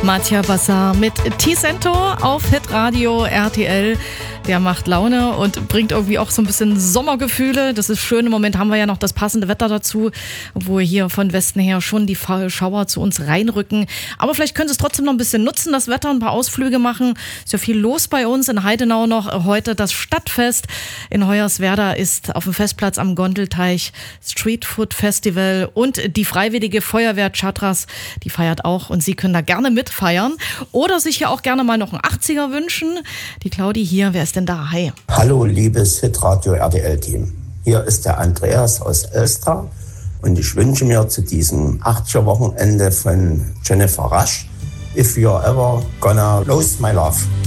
Mattia Bassar mit T-Cento auf Hitradio RTL. Der macht Laune und bringt irgendwie auch so ein bisschen Sommergefühle. Das ist schön. Im Moment haben wir ja noch das passende Wetter dazu, wo hier von Westen her schon die Schauer zu uns reinrücken. Aber vielleicht können Sie es trotzdem noch ein bisschen nutzen, das Wetter, ein paar Ausflüge machen. Ist ja viel los bei uns. In Heidenau noch heute das Stadtfest. In Hoyerswerda ist auf dem Festplatz am Gondelteich Streetfood Festival und die Freiwillige Feuerwehr Chatras, die feiert auch und Sie können da gerne mitfeiern oder sich ja auch gerne mal noch einen 80er wünschen. Die Claudi hier, wer ist denn da? Hi. Hallo, liebes Hitradio RTL-Team. Hier ist der Andreas aus Elster und ich wünsche mir zu diesem 80er-Wochenende von Jennifer Rush If You're Ever Gonna Lose My Love.